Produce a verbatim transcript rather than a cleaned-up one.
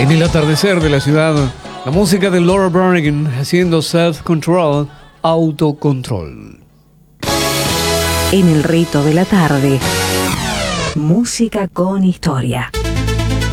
En el atardecer de la ciudad, la música de Laura Branigan haciendo self-control, autocontrol. En el rito de la tarde, música con historia.